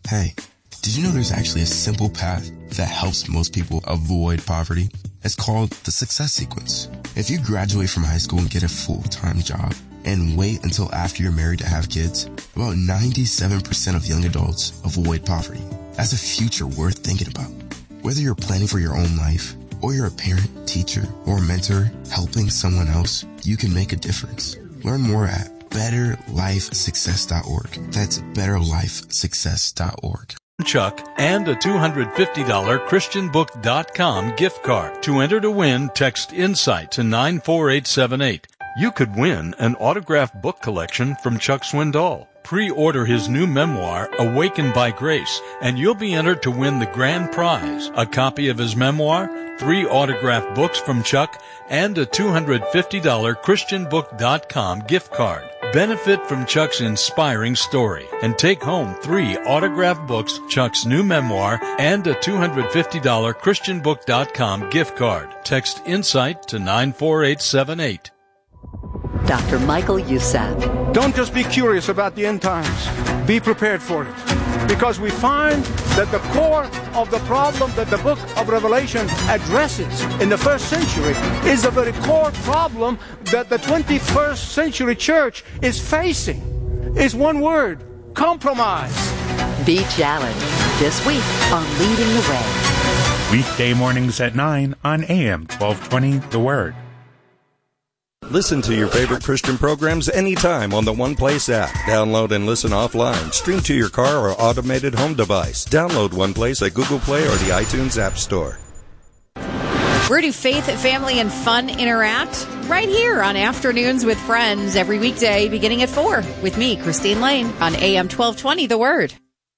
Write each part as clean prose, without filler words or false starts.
Hey, did you know there's actually a simple path that helps most people avoid poverty? It's called the success sequence. If you graduate from high school and get a full-time job and wait until after you're married to have kids, about 97% of young adults avoid poverty. That's a future worth thinking about. Whether you're planning for your own life, or you're a parent, teacher, or mentor helping someone else, you can make a difference. Learn more at betterlifesuccess.org. That's betterlifesuccess.org. Chuck and a $250 christianbook.com gift card. To enter to win, text INSIGHT to 94878. You could win an autographed book collection from Chuck Swindoll. Pre-order his new memoir, Awakened by Grace, and you'll be entered to win the grand prize, a copy of his memoir, 3 autographed books from Chuck, and a $250 christianbook.com gift card. Benefit from Chuck's inspiring story and take home 3 autographed books, Chuck's new memoir, and a $250 christianbook.com gift card. Text INSIGHT to 94878. Dr. Michael Youssef. Don't just be curious about the end times. Be prepared for it. Because we find that the core of the problem that the book of Revelation addresses in the first century is the very core problem that the 21st century church is facing. Is one word: compromise. Be challenged this week on Leading the Way. Weekday mornings at 9 on AM 1220 The Word. Listen to your favorite Christian programs anytime on the One Place app. Download and listen offline. Stream to your car or automated home device. Download One Place at Google Play or the iTunes App Store. Where do faith, family, and fun interact? Right here on Afternoons with Friends, every weekday beginning at 4 with me, Christine Lane, on AM 1220 The Word.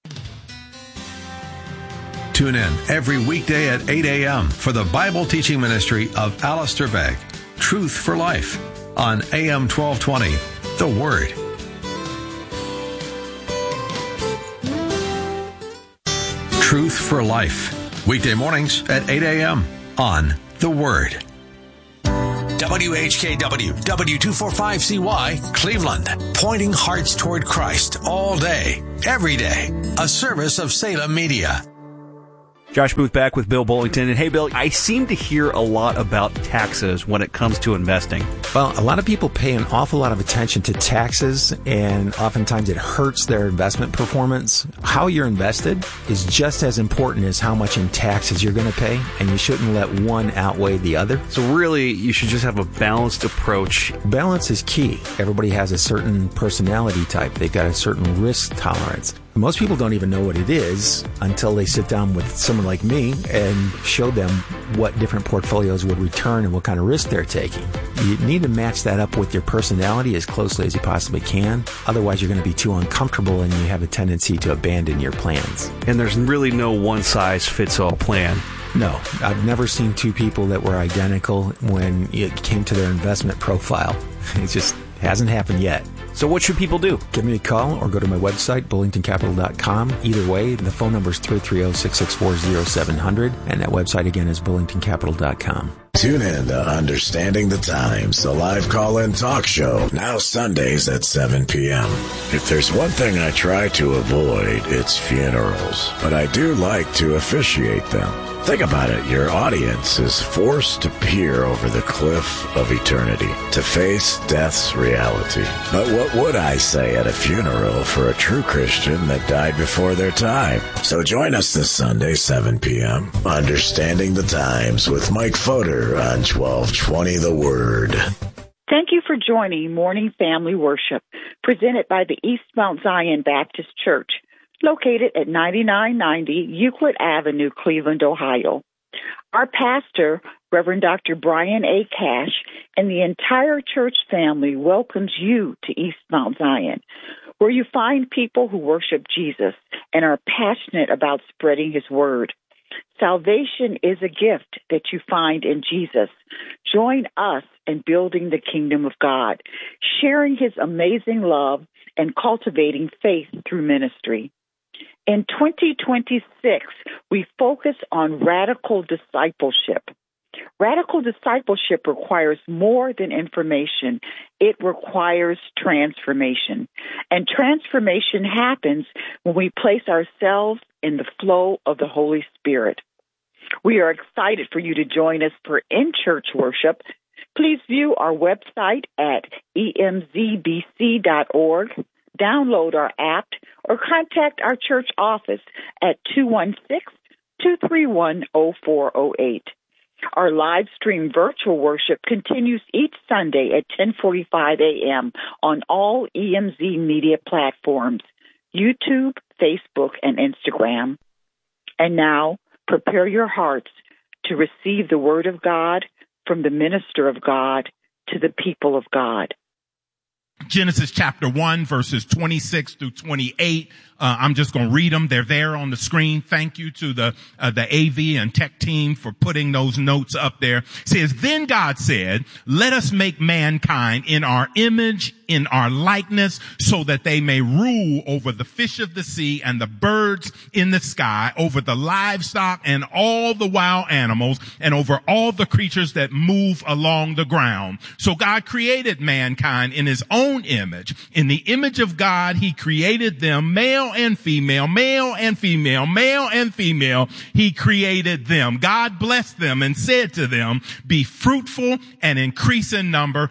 Tune in every weekday at 8 a.m. for the Bible teaching ministry of Alistair Begg, Truth for Life, on AM 1220, The Word. Truth for Life, weekday mornings at 8 a.m. on The Word. WHKW, W245CY, Cleveland, pointing hearts toward Christ all day, every day, a service of Salem Media. Josh Booth back with Bill Bullington. And hey, Bill, I seem to hear a lot about taxes when it comes to investing. Well, a lot of people pay an awful lot of attention to taxes, and oftentimes it hurts their investment performance. How you're invested is just as important as how much in taxes you're going to pay, and you shouldn't let one outweigh the other. So really, you should just have a balanced approach. Balance is key. Everybody has a certain personality type. They've got a certain risk tolerance. Most people don't even know what it is until they sit down with someone like me and show them what different portfolios would return and what kind of risk they're taking. You need to match that up with your personality as closely as you possibly can. Otherwise, you're going to be too uncomfortable and you have a tendency to abandon your plans. And there's really no one-size-fits-all plan. No, I've never seen two people that were identical when it came to their investment profile. It just hasn't happened yet. So what should people do? Give me a call or go to my website, bullingtoncapital.com. Either way, the phone number is 330-664-0700, and that website again is bullingtoncapital.com. Tune in to Understanding the Times, the live call-in talk show, now Sundays at 7 p.m. If there's one thing I try to avoid, it's funerals, but I do like to officiate them. Think about it. Your audience is forced to peer over the cliff of eternity, to face death's reality. But what would I say at a funeral for a true Christian that died before their time? So join us this Sunday, 7 p.m., Understanding the Times with Mike Fodor on 1220 The Word. Thank you for joining Morning Family Worship, presented by the East Mount Zion Baptist Church, located at 9990 Euclid Avenue, Cleveland, Ohio. Our pastor, Reverend Dr. Brian A. Cash, and the entire church family welcomes you to East Mount Zion, where you find people who worship Jesus and are passionate about spreading his word. Salvation is a gift that you find in Jesus. Join us in building the kingdom of God, sharing his amazing love and cultivating faith through ministry. In 2026, we focus on radical discipleship. Radical discipleship requires more than information. It requires transformation. And transformation happens when we place ourselves in the flow of the Holy Spirit. We are excited for you to join us for in-church worship. Please view our website at emzbc.org, download our app, or contact our church office at 216-231-0408. Our live stream virtual worship continues each Sunday at 10:45 a.m. on all EMZ media platforms, YouTube, Facebook, and Instagram. And now, prepare your hearts to receive the Word of God from the minister of God to the people of God. Genesis chapter 1, verses 26 through 28. I'm just going to read them. They're there on the screen. Thank you to the AV and tech team for putting those notes up there. It says, then God said, let us make mankind in our image, in our likeness, so that they may rule over the fish of the sea and the birds in the sky, over the livestock and all the wild animals, and over all the creatures that move along the ground. So God created mankind in his own image. In the image of God, he created them, male and female, male and female, male and female. He created them. God blessed them and said to them, be fruitful and increase in number,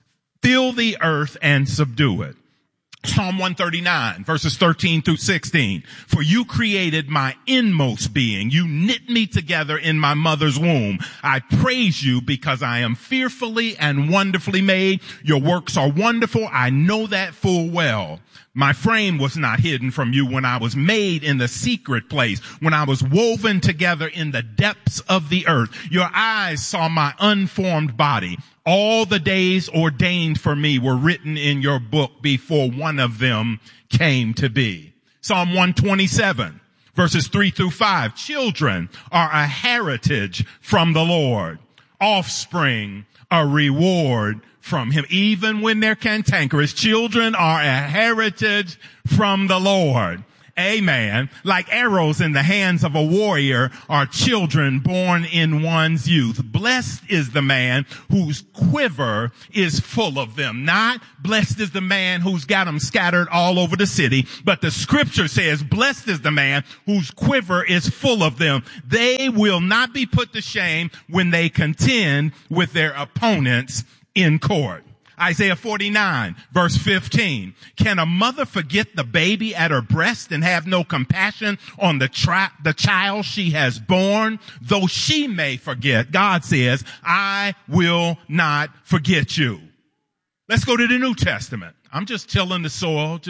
fill the earth and subdue it. Psalm 139, verses 13 through 16. For you created my inmost being. You knit me together in my mother's womb. I praise you because I am fearfully and wonderfully made. Your works are wonderful. I know that full well. My frame was not hidden from you when I was made in the secret place, when I was woven together in the depths of the earth. Your eyes saw my unformed body. All the days ordained for me were written in your book before one of them came to be. Psalm 127, verses 3 through 5. Children are a heritage from the Lord. Offspring, a reward from him. Even when they're cantankerous, children are a heritage from the Lord. Amen. Like arrows in the hands of a warrior are children born in one's youth. Blessed is the man whose quiver is full of them. Not blessed is the man who's got them scattered all over the city, but the scripture says, blessed is the man whose quiver is full of them. They will not be put to shame when they contend with their opponents in court. Isaiah 49, verse 15. Can a mother forget the baby at her breast and have no compassion on the child she has born? Though she may forget, God says, I will not forget you. Let's go to the New Testament. I'm just tilling the soil,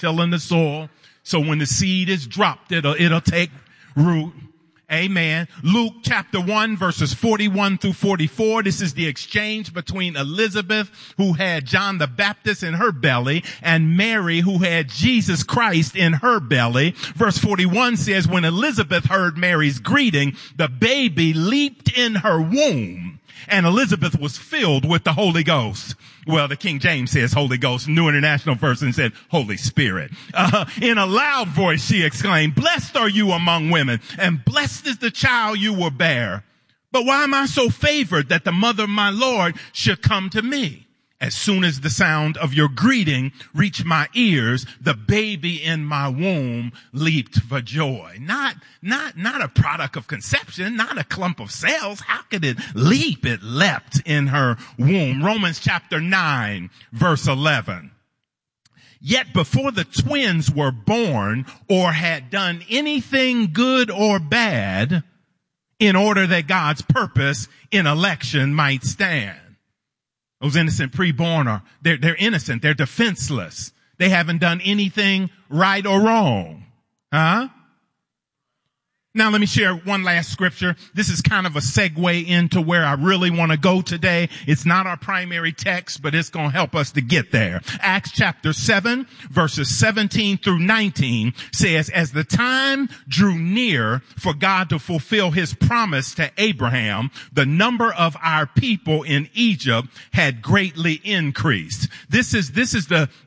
So when the seed is dropped, it'll take root. Amen. Luke chapter 1, verses 41 through 44. This is the exchange between Elizabeth, who had John the Baptist in her belly, and Mary, who had Jesus Christ in her belly. Verse 41 says, when Elizabeth heard Mary's greeting, the baby leaped in her womb, and Elizabeth was filled with the Holy Ghost. Well, the King James says Holy Ghost. New International Version said Holy Spirit. In a loud voice, she exclaimed, blessed are you among women, and blessed is the child you will bear. But why am I so favored that the mother of my Lord should come to me? As soon as the sound of your greeting reached my ears, the baby in my womb leaped for joy. Not a product of conception, not a clump of cells. How could it leap? It leapt in her womb. Romans chapter 9, verse 11. Yet before the twins were born or had done anything good or bad, in order that God's purpose in election might stand. Those innocent preborn they're innocent. They're defenseless. They haven't done anything right or wrong. Huh? Now let me share one last scripture. This is kind of a segue into where I really want to go today. It's not our primary text, but it's going to help us to get there. Acts chapter 7, verses 17 through 19 says, as the time drew near for God to fulfill his promise to Abraham, the number of our people in Egypt had greatly increased. This is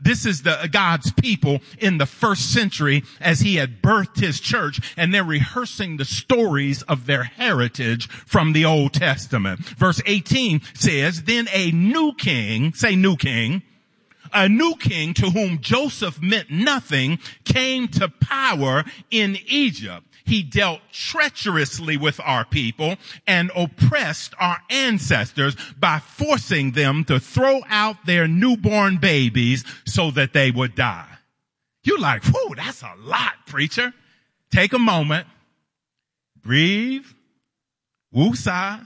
the God's people in the first century as he had birthed his church, and they're rehearsing parsing the stories of their heritage from the Old Testament. Verse 18 says, then a new king, say new king, a new king to whom Joseph meant nothing came to power in Egypt. He dealt treacherously with our people and oppressed our ancestors by forcing them to throw out their newborn babies so that they would die. You're like, whoa, that's a lot, preacher. Take a moment, breathe, woosah.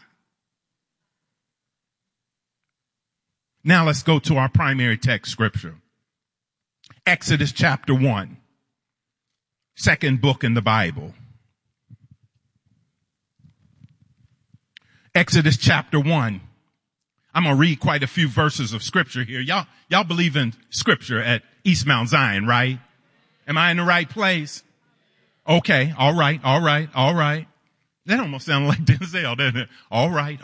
Now let's go to our primary text scripture. Exodus chapter 1, second book in the Bible. Exodus chapter 1. I'm going to read quite a few verses of scripture here. Y'all believe in scripture at East Mount Zion, right? Am I in the right place? Okay. All right. That almost sounded like Denzel, doesn't it? All right.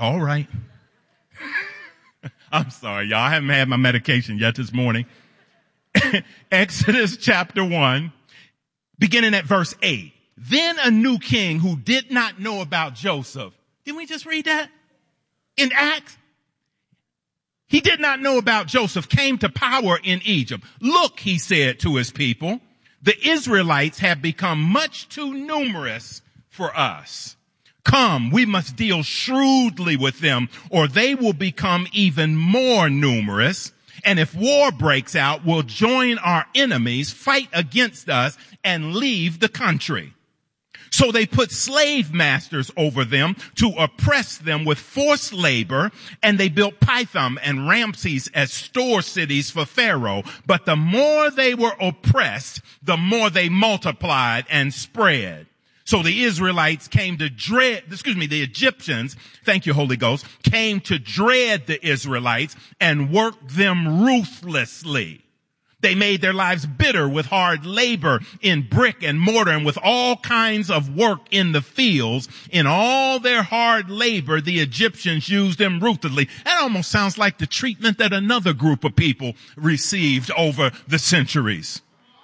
I'm sorry, y'all. I haven't had my medication yet this morning. Exodus chapter 1, beginning at verse 8. Then a new king who did not know about Joseph. Didn't we just read that in Acts? He did not know about Joseph, came to power in Egypt. Look, he said to his people, the Israelites have become much too numerous for us. Come, we must deal shrewdly with them, or they will become even more numerous. And if war breaks out, we'll join our enemies, fight against us, and leave the country. So they put slave masters over them to oppress them with forced labor, and they built Pithom and Ramses as store cities for Pharaoh. But the more they were oppressed, the more they multiplied and spread. So the Israelites came to the Egyptians, thank you, Holy Ghost, came to dread the Israelites and worked them ruthlessly. They made their lives bitter with hard labor in brick and mortar and with all kinds of work in the fields. In all their hard labor, the Egyptians used them ruthlessly. That almost sounds like the treatment that another group of people received over the centuries.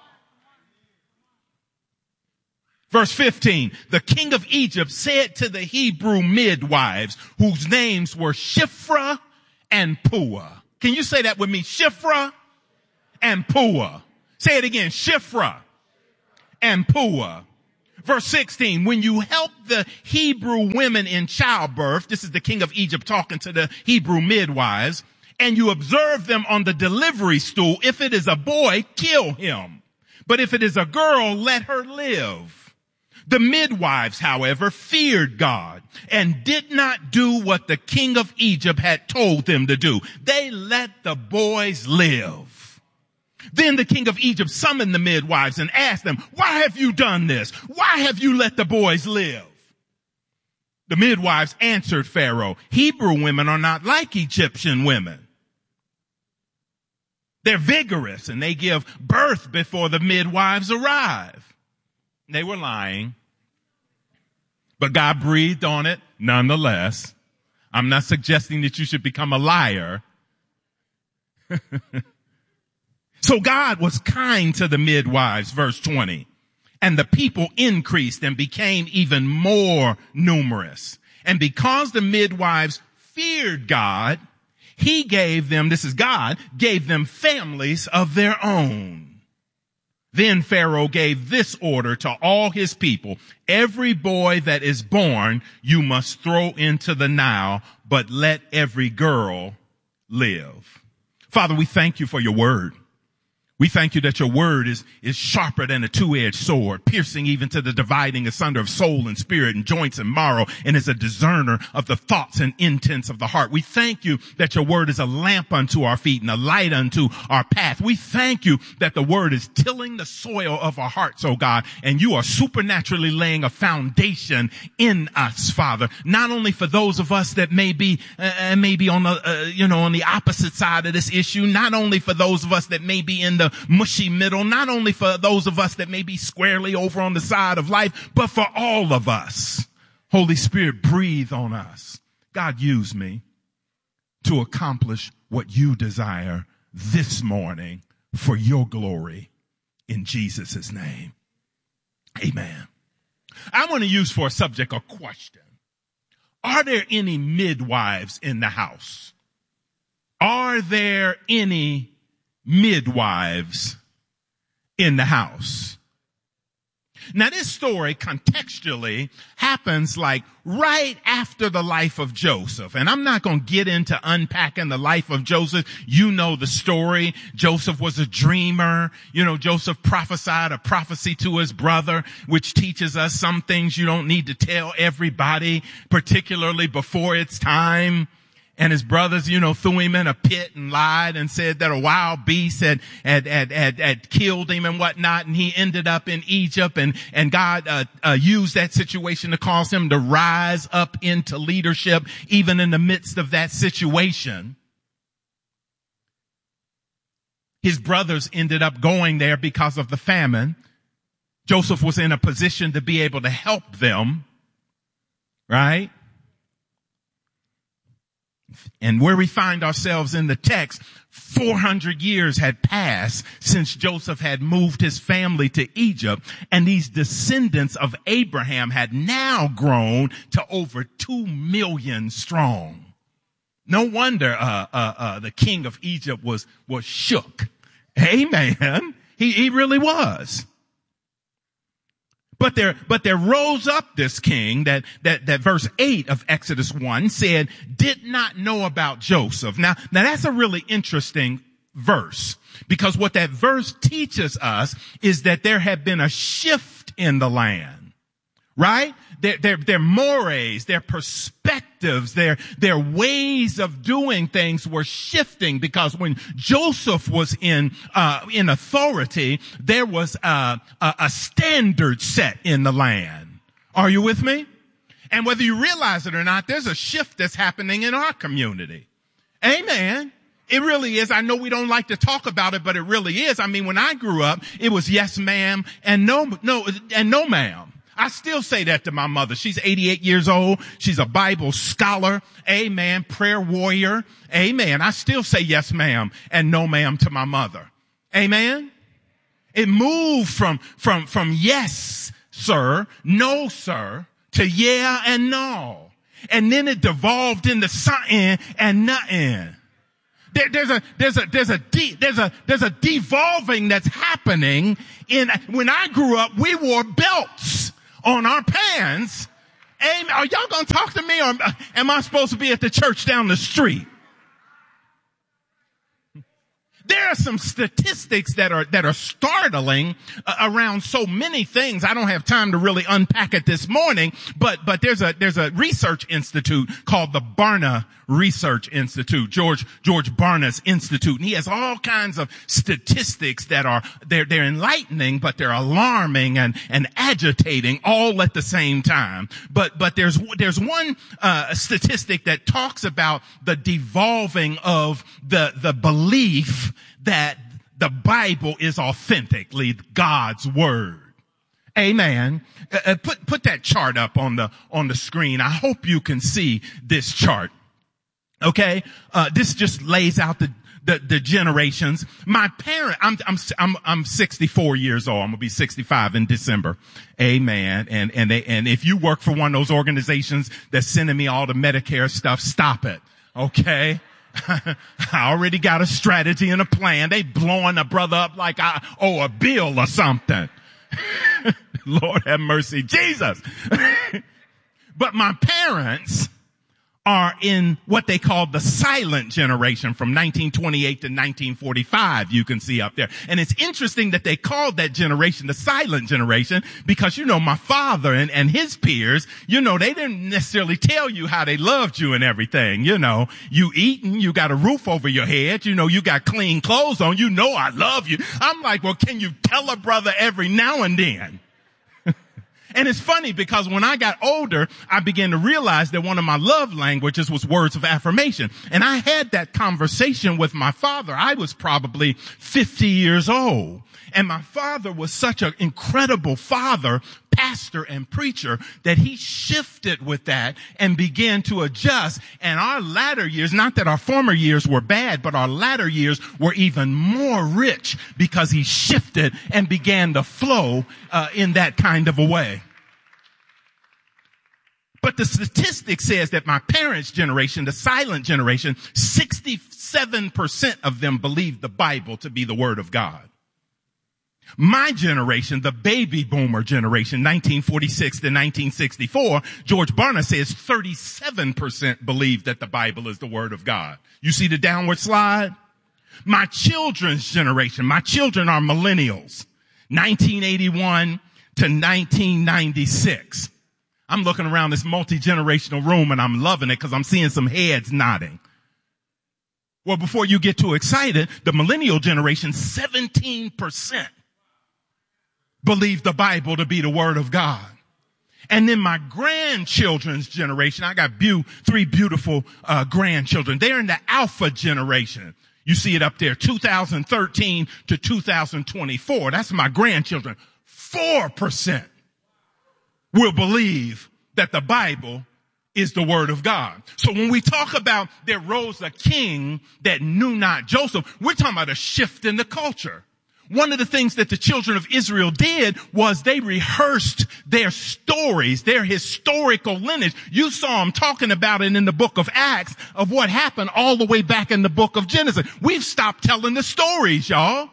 Verse 15, the king of Egypt said to the Hebrew midwives, whose names were Shiphrah and Puah. Can you say that with me? Shiphrah and Puah. Say it again. Shiphrah and Puah. Verse 16, when you help the Hebrew women in childbirth, this is the king of Egypt talking to the Hebrew midwives, and you observe them on the delivery stool, if it is a boy, kill him. But if it is a girl, let her live. The midwives, however, feared God and did not do what the king of Egypt had told them to do. They let the boys live. Then the king of Egypt summoned the midwives and asked them, why have you done this? Why have you let the boys live? The midwives answered Pharaoh, Hebrew women are not like Egyptian women. They're vigorous and they give birth before the midwives arrive. They were lying, but God breathed on it nonetheless. I'm not suggesting that you should become a liar. So God was kind to the midwives, verse 20, and the people increased and became even more numerous. And because the midwives feared God, he gave them, this is God, gave them families of their own. Then Pharaoh gave this order to all his people. Every boy that is born, you must throw into the Nile, but let every girl live. Father, we thank you for your word. We thank you that your word is sharper than a two-edged sword, piercing even to the dividing asunder of soul and spirit and joints and marrow, and is a discerner of the thoughts and intents of the heart. We thank you that your word is a lamp unto our feet and a light unto our path. We thank you that the word is tilling the soil of our hearts, oh God, and you are supernaturally laying a foundation in us, Father, not only for those of us that may be on the on the opposite side of this issue, not only for those of us that may be in the mushy middle, not only for those of us that may be squarely over on the side of life, but for all of us. Holy Spirit, breathe on us. God, use me to accomplish what you desire this morning for your glory in Jesus' name. Amen. I want to use for a subject a question. Are there any midwives in the house? Are there any midwives in the house? Now, this story contextually happens like right after the life of Joseph. And I'm not going to get into unpacking the life of Joseph. You know the story. Joseph was a dreamer. You know, Joseph prophesied a prophecy to his brother, which teaches us some things you don't need to tell everybody, particularly before it's time. And his brothers, you know, threw him in a pit and lied and said that a wild beast had killed him and whatnot. And he ended up in Egypt, and God used that situation to cause him to rise up into leadership, even in the midst of that situation. His brothers ended up going there because of the famine. Joseph was in a position to be able to help them, right? And where we find ourselves in the text, 400 years had passed since Joseph had moved his family to Egypt, and these descendants of Abraham had now grown to over 2 million strong. No wonder the king of Egypt was shook. Amen. He really was. But there rose up this king that verse 8 of Exodus 1 said did not know about Joseph. Now that's a really interesting verse, because what that verse teaches us is that there had been a shift in the land, right? Their mores, their perspectives, their ways of doing things were shifting, because when Joseph was in authority, there was a standard set in the land. Are you with me? And whether you realize it or not, there's a shift that's happening in our community. Amen. It really is. I know we don't like to talk about it, but it really is. I mean, when I grew up, it was yes, ma'am, and no, ma'am. I still say that to my mother. She's 88 years old. She's a Bible scholar. Amen. Prayer warrior. Amen. I still say yes, ma'am, and no, ma'am to my mother. Amen. It moved from yes, sir, no, sir, to yeah and no. And then it devolved into something and nothing. There's a devolving that's happening when I grew up, we wore belts on our pants. Amen. Are y'all going to talk to me, or am I supposed to be at the church down the street? There are some statistics that are startling around so many things. I don't have time to really unpack it this morning, but there's a research institute called the Barna Research Institute, George Barna's Institute, and he has all kinds of statistics that they're enlightening, but they're alarming and agitating all at the same time. But there's one statistic that talks about the devolving of the belief that the Bible is authentically God's word. Amen. Put that chart up on the screen. I hope you can see this chart. Okay. This just lays out the generations. My parent, I'm 64 years old. I'm going to be 65 in December. Amen. And if you work for one of those organizations that's sending me all the Medicare stuff, stop it. Okay. I already got a strategy and a plan. They blowing a brother up like I owe a bill or something. Lord have mercy, Jesus. But my parents are in what they call the silent generation from 1928 to 1945, you can see up there. And it's interesting that they called that generation the silent generation because, you know, my father and his peers, you know, they didn't necessarily tell you how they loved you and everything. You know, you eating, you got a roof over your head, you know, you got clean clothes on, you know I love you. I'm like, well, can you tell a brother every now and then? And it's funny because when I got older, I began to realize that one of my love languages was words of affirmation. And I had that conversation with my father. I was probably 50 years old. And my father was such an incredible father, pastor, and preacher that he shifted with that and began to adjust. And our latter years, not that our former years were bad, but our latter years were even more rich because he shifted and began to flow in that kind of a way. But the statistic says that my parents' generation, the silent generation, 67% of them believed the Bible to be the Word of God. My generation, the baby boomer generation, 1946 to 1964, George Barna says 37% believe that the Bible is the Word of God. You see the downward slide? My children's generation, my children are millennials, 1981 to 1996. I'm looking around this multi-generational room and I'm loving it because I'm seeing some heads nodding. Well, before you get too excited, the millennial generation, 17% believe the Bible to be the Word of God. And then my grandchildren's generation, I got three beautiful grandchildren. They're in the alpha generation. You see it up there, 2013 to 2024. That's my grandchildren. 4% will believe that the Bible is the Word of God. So when we talk about there rose a king that knew not Joseph, we're talking about a shift in the culture. One of the things that the children of Israel did was they rehearsed their stories, their historical lineage. You saw them talking about it in the book of Acts of what happened all the way back in the book of Genesis. We've stopped telling the stories, y'all.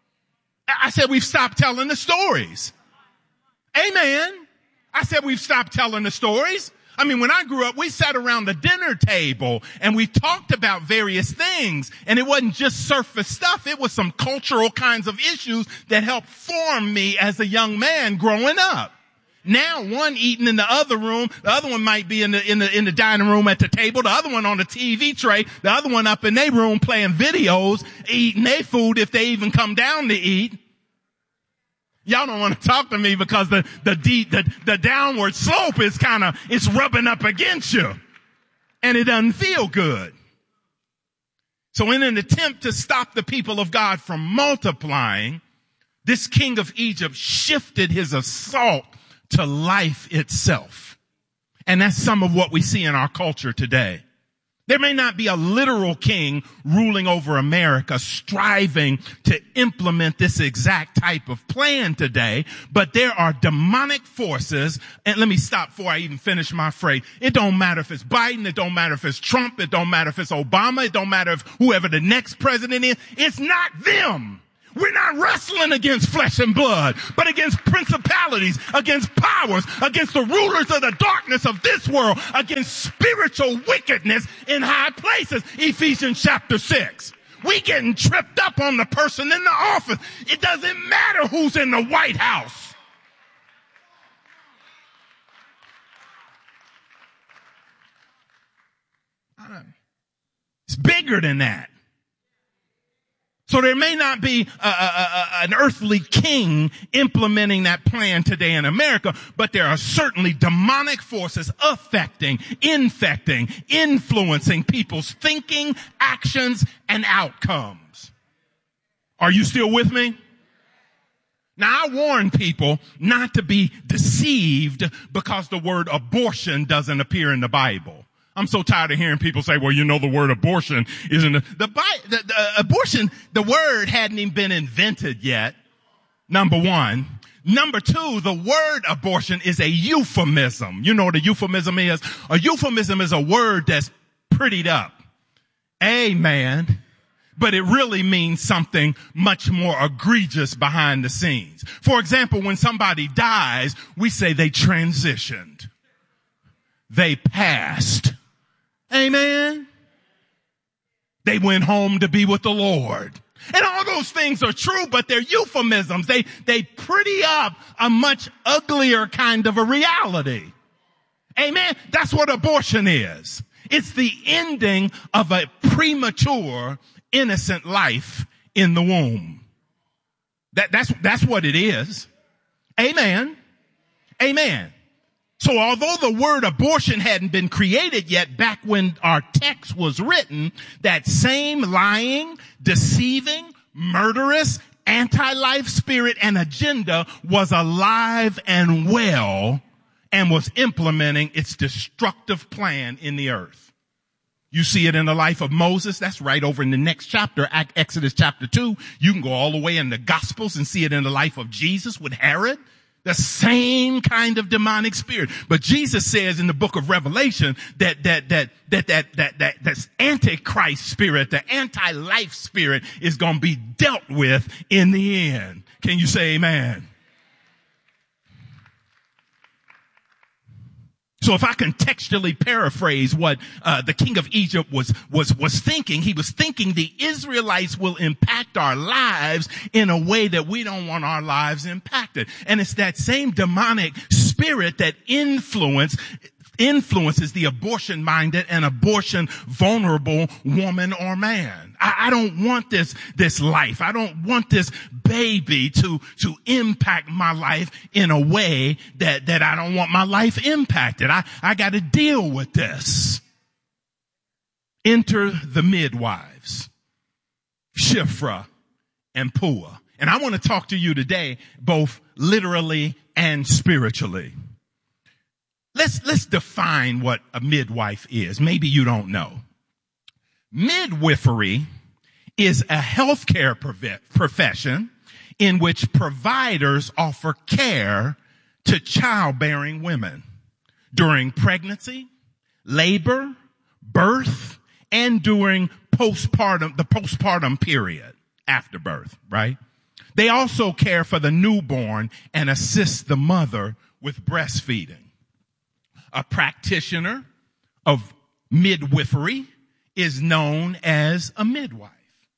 I said we've stopped telling the stories. Amen. I said we've stopped telling the stories. I mean, when I grew up, we sat around the dinner table and we talked about various things. And it wasn't just surface stuff. It was some cultural kinds of issues that helped form me as a young man growing up. Now, one eating in the other room, the other one might be in the dining room at the table, the other one on the TV tray, the other one up in their room playing videos, eating their food if they even come down to eat. Y'all don't want to talk to me because the downward slope is it's rubbing up against you. And it doesn't feel good. So in an attempt to stop the people of God from multiplying, this king of Egypt shifted his assault to life itself. And that's some of what we see in our culture today. There may not be a literal king ruling over America striving to implement this exact type of plan today, but there are demonic forces. And let me stop before I even finish my phrase. It don't matter if it's Biden. It don't matter if it's Trump. It don't matter if it's Obama. It don't matter if whoever the next president is. It's not them. We're not wrestling against flesh and blood, but against principalities, against powers, against the rulers of the darkness of this world, against spiritual wickedness in high places. Ephesians chapter 6. We getting tripped up on the person in the office. It doesn't matter who's in the White House. It's bigger than that. So there may not be an earthly king implementing that plan today in America, but there are certainly demonic forces affecting, infecting, influencing people's thinking, actions, and outcomes. Are you still with me? Now, I warn people not to be deceived because the word abortion doesn't appear in the Bible. I'm so tired of hearing people say, well, you know, the word abortion isn't the abortion, the word hadn't even been invented yet. Number one. Number two, the word abortion is a euphemism. You know what a euphemism is? A euphemism is a word that's prettied up. Amen. But it really means something much more egregious behind the scenes. For example, when somebody dies, we say they transitioned. They passed. Amen. They went home to be with the Lord. And all those things are true, but they're euphemisms. They pretty up a much uglier kind of a reality. Amen. That's what abortion is. It's the ending of a premature, innocent life in the womb. That's what it is. Amen. Amen. So although the word abortion hadn't been created yet back when our text was written, that same lying, deceiving, murderous, anti-life spirit and agenda was alive and well and was implementing its destructive plan in the earth. You see it in the life of Moses. That's right over in the next chapter, Exodus chapter 2. You can go all the way in the Gospels and see it in the life of Jesus with Herod. The same kind of demonic spirit. But Jesus says in the book of Revelation that antichrist spirit, the anti-life spirit is going to be dealt with in the end. Can you say amen? So if I contextually paraphrase what the king of Egypt was thinking, he was thinking the Israelites will impact our lives in a way that we don't want our lives impacted. And it's that same demonic spirit that influences the abortion-minded and abortion-vulnerable woman or man. I don't want this life. I don't want this baby to impact my life in a way that I don't want my life impacted. I got to deal with this. Enter the midwives, Shiphrah and Puah. And I want to talk to you today, both literally and spiritually. Let's define what a midwife is. Maybe you don't know. Midwifery is a healthcare profession in which providers offer care to childbearing women during pregnancy, labor, birth, and during the postpartum period after birth, right? They also care for the newborn and assist the mother with breastfeeding. A practitioner of midwifery is known as a midwife.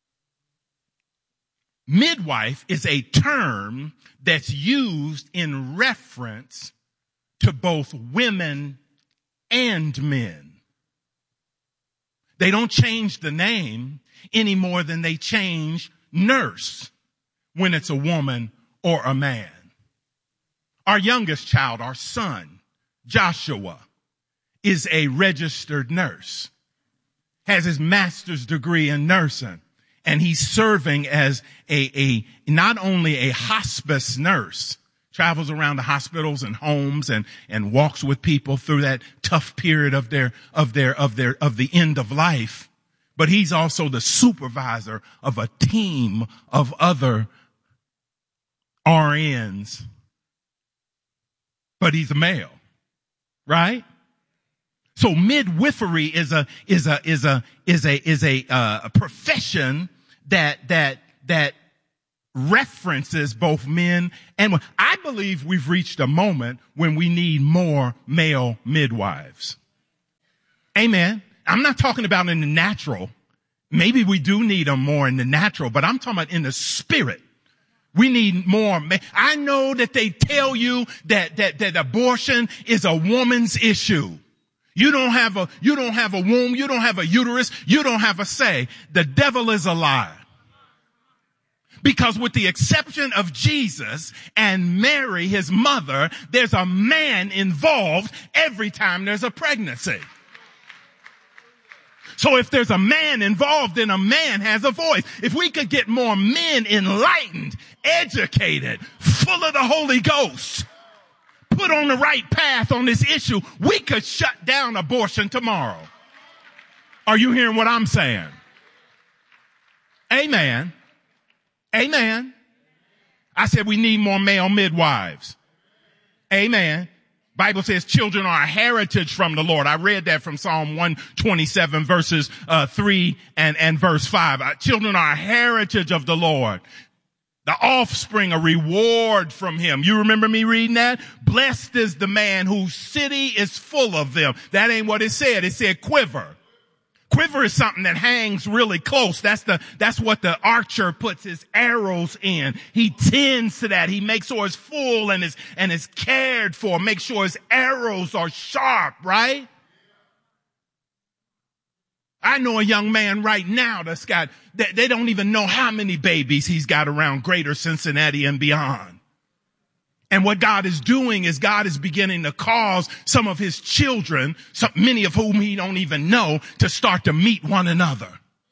Midwife is a term that's used in reference to both women and men. They don't change the name any more than they change nurse when it's a woman or a man. Our youngest child, our son, Joshua, is a registered nurse, has his master's degree in nursing, and he's serving as not only a hospice nurse, travels around the hospitals and homes and walks with people through that tough period of the end of life, but he's also the supervisor of a team of other RNs, but he's a male. Right? So midwifery is a profession that references both men and women. I believe we've reached a moment when we need more male midwives. Amen. I'm not talking about in the natural. Maybe we do need them more in the natural, but I'm talking about in the spirit. We need more. I know that they tell you that abortion is a woman's issue. You don't have a womb. You don't have a uterus. You don't have a say. The devil is a lie. Because with the exception of Jesus and Mary, his mother, there's a man involved every time there's a pregnancy. So if there's a man involved, then a man has a voice. If we could get more men enlightened, educated, full of the Holy Ghost, put on the right path on this issue, we could shut down abortion tomorrow. Are you hearing what I'm saying? Amen. Amen. I said we need more male midwives. Amen. Bible says children are a heritage from the Lord. I read that from Psalm 127 verses 3 and verse 5. Children are a heritage of the Lord. The offspring, a reward from him. You remember me reading that? Blessed is the man whose city is full of them. That ain't what it said. It said quiver. Quiver is something that hangs really close. That's what the archer puts his arrows in. He tends to that. He makes sure it's full and is cared for. Make sure his arrows are sharp, right? I know a young man right now they don't even know how many babies he's got around Greater Cincinnati and beyond. And what God is doing is God is beginning to cause some of his children, many of whom he don't even know, to start to meet one another.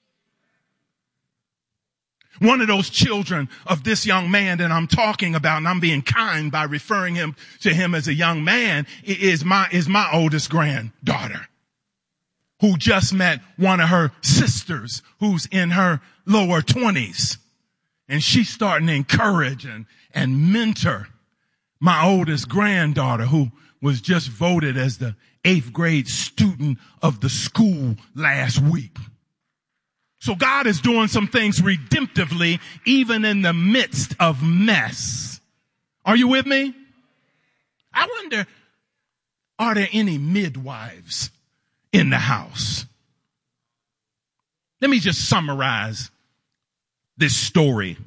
One of those children of this young man that I'm talking about, and I'm being kind by referring to him as a young man, is my oldest granddaughter, who just met one of her sisters who's in her lower 20s. And she's starting to encourage and mentor my oldest granddaughter, who was just voted as the 8th grade student of the school last week. So God is doing some things redemptively, even in the midst of mess. Are you with me? I wonder, are there any midwives in the house? Let me just summarize this story.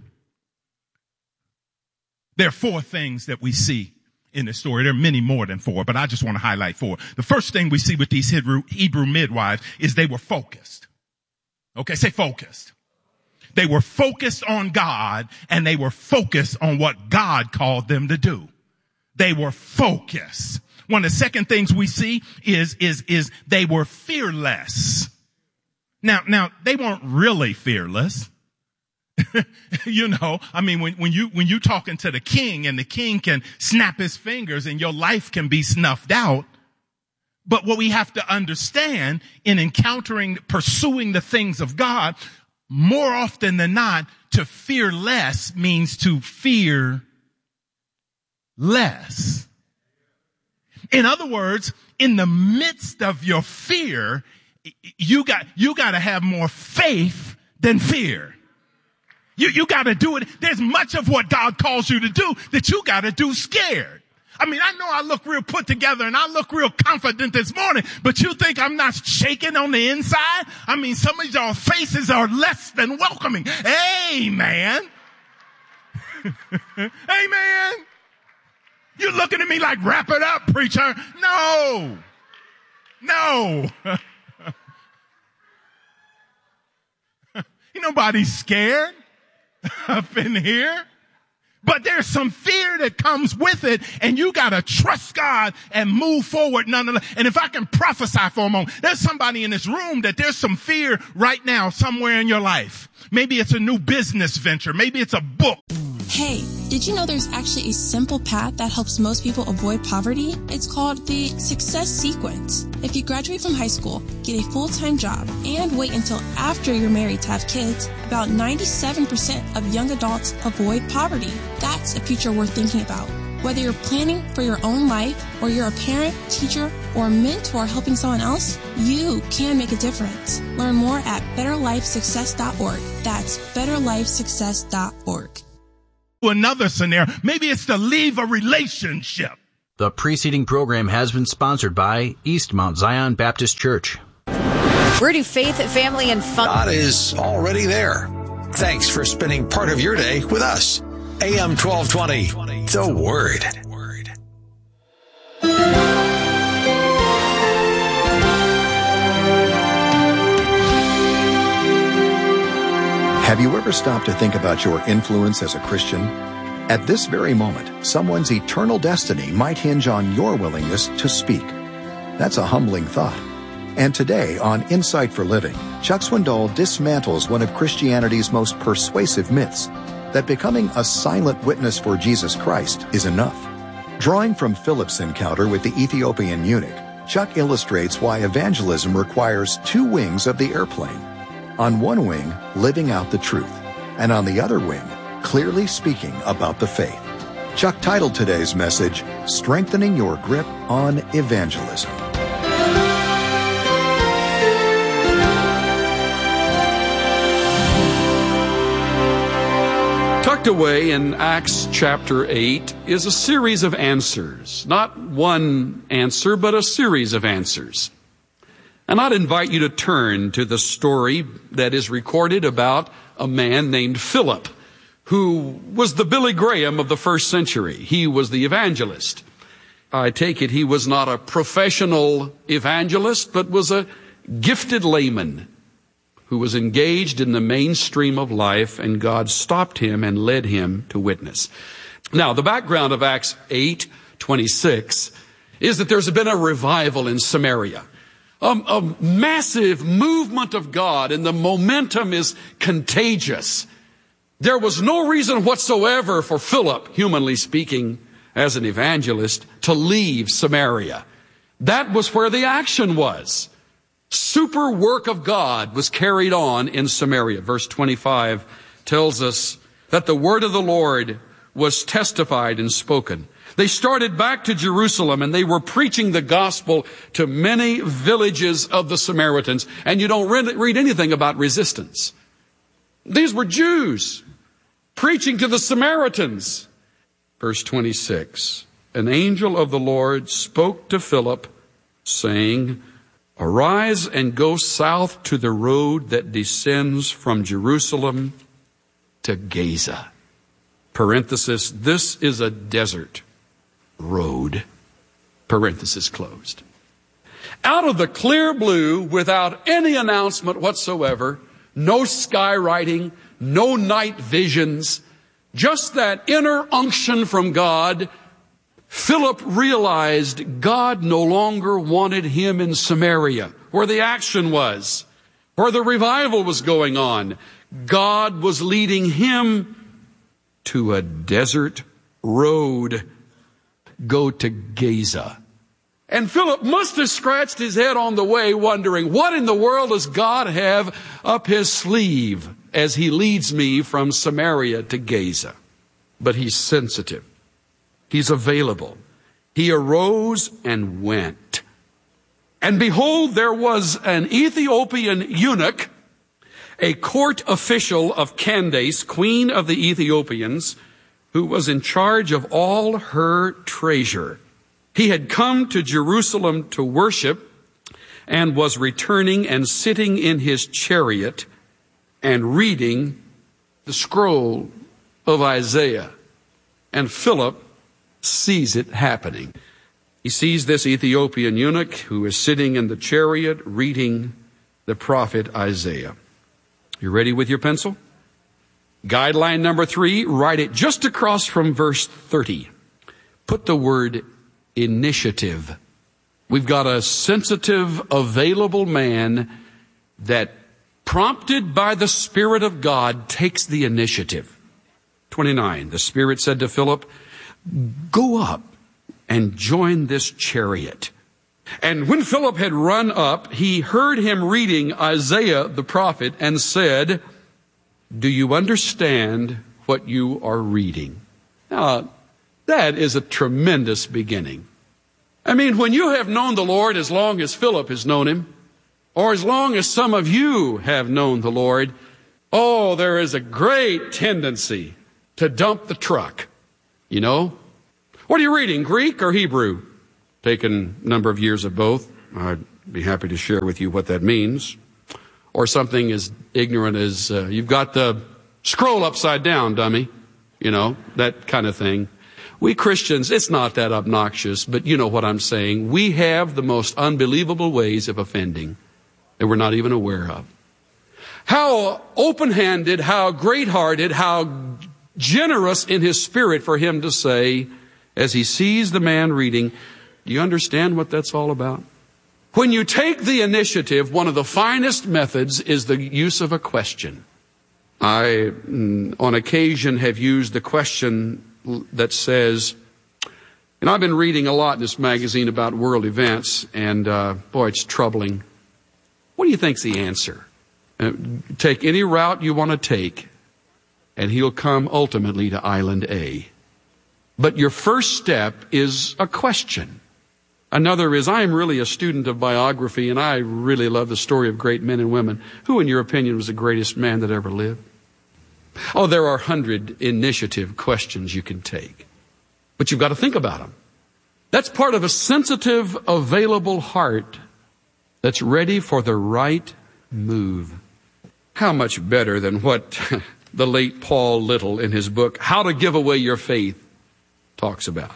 There are 4 things that we see in this story. There are many more than 4, but I just want to highlight 4. The first thing we see with these Hebrew midwives is they were focused. Okay, say focused. They were focused on God, and they were focused on what God called them to do. They were focused. One of the second things we see is they were fearless. Now they weren't really fearless. You know, I mean, when you talking to the king, and the king can snap his fingers and your life can be snuffed out. But what we have to understand in pursuing the things of God, more often than not, to fear less means to fear less. In other words, in the midst of your fear, you got to have more faith than fear. You got to do it. There's much of what God calls you to do that you got to do scared. I mean, I know I look real put together and I look real confident this morning, but you think I'm not shaking on the inside? I mean, some of y'all faces are less than welcoming. Amen. Amen. You looking at me like, wrap it up, preacher. No. Ain't nobody scared up in here. But there's some fear that comes with it, and you gotta trust God and move forward nonetheless. And if I can prophesy for a moment, there's somebody in this room that there's some fear right now somewhere in your life. Maybe it's a new business venture. Maybe it's a book. Hey, did you know there's actually a simple path that helps most people avoid poverty? It's called the Success Sequence. If you graduate from high school, get a full-time job, and wait until after you're married to have kids, about 97% of young adults avoid poverty. That's a future worth thinking about. Whether you're planning for your own life, or you're a parent, teacher, or mentor helping someone else, you can make a difference. Learn more at betterlifesuccess.org. That's betterlifesuccess.org. Another scenario, maybe it's to leave a relationship. The preceding program has been sponsored by East Mount Zion Baptist Church. We're to Faith, Family, and Fun. God is already there. Thanks for spending part of your day with us. AM 1220, The Word. Have you ever stopped to think about your influence as a Christian? At this very moment, someone's eternal destiny might hinge on your willingness to speak. That's a humbling thought. And today on Insight for Living, Chuck Swindoll dismantles one of Christianity's most persuasive myths, that becoming a silent witness for Jesus Christ is enough. Drawing from Philip's encounter with the Ethiopian eunuch, Chuck illustrates why evangelism requires 2 wings of the airplane. On one wing, living out the truth, and on the other wing, clearly speaking about the faith. Chuck titled today's message, Strengthening Your Grip on Evangelism. Tucked away in Acts chapter 8 is a series of answers. Not one answer, but a series of answers. And I'd invite you to turn to the story that is recorded about a man named Philip, who was the Billy Graham of the first century. He was the evangelist. I take it he was not a professional evangelist, but was a gifted layman who was engaged in the mainstream of life, and God stopped him and led him to witness. Now, the background of Acts 8:26 is that there's been a revival in Samaria. A massive movement of God, and the momentum is contagious. There was no reason whatsoever for Philip, humanly speaking, as an evangelist, to leave Samaria. That was where the action was. Super work of God was carried on in Samaria. Verse 25 tells us that the word of the Lord was testified and spoken, They started back to Jerusalem, and they were preaching the gospel to many villages of the Samaritans. And you don't read anything about resistance. These were Jews preaching to the Samaritans. Verse 26, an angel of the Lord spoke to Philip, saying, arise and go south to the road that descends from Jerusalem to Gaza. Parenthesis, this is a desert road. Parenthesis closed. Out of the clear blue, without any announcement whatsoever, no skywriting, no night visions, just that inner unction from God, Philip realized God no longer wanted him in Samaria, where the action was, where the revival was going on. God was leading him to a desert road. Go to Gaza. And Philip must have scratched his head on the way, wondering, what in the world does God have up his sleeve as he leads me from Samaria to Gaza? But he's sensitive. He's available. He arose and went. And behold, there was an Ethiopian eunuch, a court official of Candace, queen of the Ethiopians, who was in charge of all her treasure. He had come to Jerusalem to worship and was returning and sitting in his chariot and reading the scroll of Isaiah. And Philip sees it happening. He sees this Ethiopian eunuch who is sitting in the chariot reading the prophet Isaiah. You ready with your pencil? Guideline number 3, write it just across from verse 30. Put the word initiative. We've got a sensitive, available man that, prompted by the Spirit of God, takes the initiative. 29, the Spirit said to Philip, go up and join this chariot. And when Philip had run up, he heard him reading Isaiah the prophet and said, do you understand what you are reading? Now, that is a tremendous beginning. I mean, when you have known the Lord as long as Philip has known him, or as long as some of you have known the Lord, oh, there is a great tendency to dump the truck. You know? What are you reading, Greek or Hebrew? Taken a number of years of both. I'd be happy to share with you what that means. Or something as ignorant as, you've got the scroll upside down, dummy. You know, that kind of thing. We Christians, it's not that obnoxious, but you know what I'm saying. We have the most unbelievable ways of offending that we're not even aware of. How open-handed, how great-hearted, how generous in his spirit for him to say, as he sees the man reading, do you understand what that's all about? When you take the initiative, one of the finest methods is the use of a question. I, on occasion, have used the question that says, and I've been reading a lot in this magazine about world events, and boy, it's troubling. What do you think's the answer? Take any route you want to take, and he'll come ultimately to Island A. But your first step is a question. Another is, I am really a student of biography, and I really love the story of great men and women. Who, in your opinion, was the greatest man that ever lived? Oh, there are 100 initiative questions you can take. But you've got to think about them. That's part of a sensitive, available heart that's ready for the right move. How much better than what the late Paul Little in his book, How to Give Away Your Faith, talks about.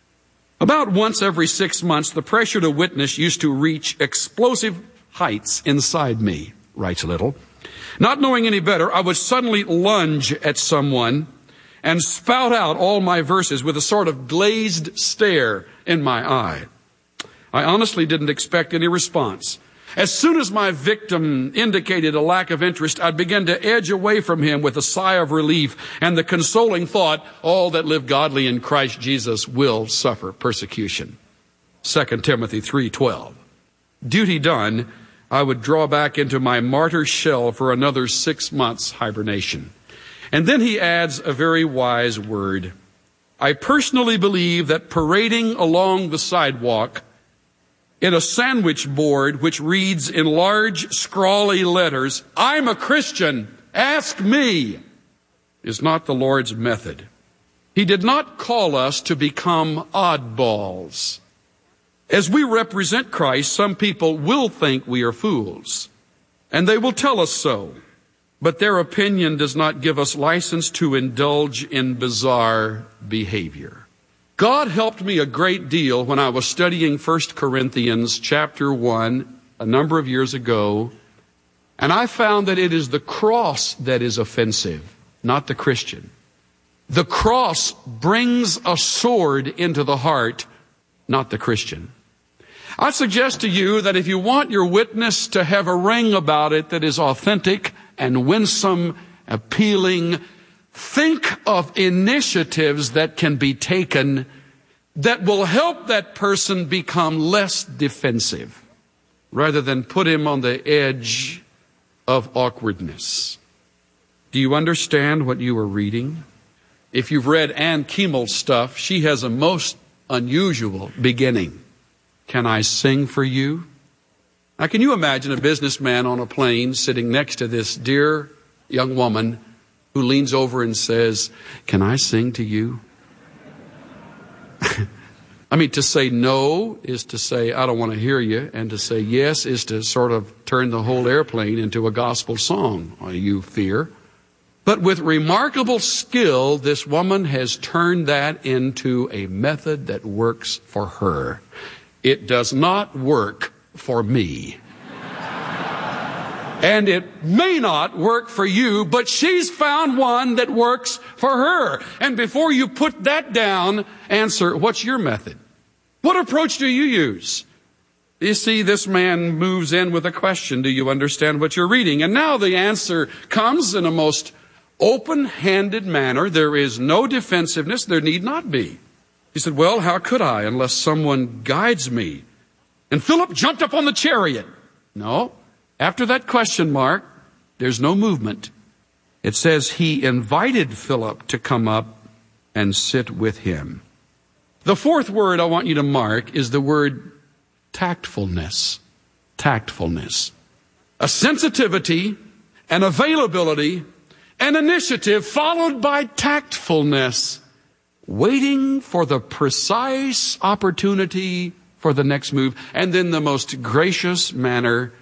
About once every 6 months, the pressure to witness used to reach explosive heights inside me, writes Little. Not knowing any better, I would suddenly lunge at someone and spout out all my verses with a sort of glazed stare in my eye. I honestly didn't expect any response. As soon as my victim indicated a lack of interest, I'd begin to edge away from him with a sigh of relief and the consoling thought, all that live godly in Christ Jesus will suffer persecution. 2 Timothy 3:12. Duty done, I would draw back into my martyr shell for another 6 months hibernation. And then he adds a very wise word. I personally believe that parading along the sidewalk in a sandwich board which reads in large, scrawly letters, "I'm a Christian, ask me," is not the Lord's method. He did not call us to become oddballs. As we represent Christ, some people will think we are fools, and they will tell us so. But their opinion does not give us license to indulge in bizarre behavior. God helped me a great deal when I was studying 1 Corinthians chapter 1 a number of years ago, and I found that it is the cross that is offensive, not the Christian. The cross brings a sword into the heart, not the Christian. I suggest to you that if you want your witness to have a ring about it that is authentic and winsome, appealing, think of initiatives that can be taken that will help that person become less defensive rather than put him on the edge of awkwardness. Do you understand what you are reading? If you've read Ann Kiemel's stuff, she has a most unusual beginning. Can I sing for you? Now, can you imagine a businessman on a plane sitting next to this dear young woman who leans over and says, "Can I sing to you?" I mean, to say no is to say, "I don't want to hear you." And to say yes is to sort of turn the whole airplane into a gospel song, you fear. But with remarkable skill, this woman has turned that into a method that works for her. It does not work for me. And it may not work for you, but she's found one that works for her. And before you put that down, answer, what's your method? What approach do you use? You see, this man moves in with a question. Do you understand what you're reading? And now the answer comes in a most open-handed manner. There is no defensiveness. There need not be. He said, "Well, how could I unless someone guides me?" And Philip jumped up on the chariot. No. After that question mark, there's no movement. It says he invited Philip to come up and sit with him. The fourth word I want you to mark is the word tactfulness. Tactfulness. A sensitivity, an availability, an initiative followed by tactfulness. Waiting for the precise opportunity for the next move, and then the most gracious manner